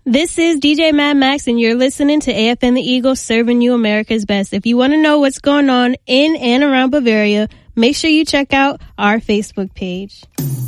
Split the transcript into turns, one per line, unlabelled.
This is DJ Mad Max, and you're listening to AFN The Eagle, serving you America's best. If you want to know what's going on in and around Bavaria, make sure you check out our Facebook page.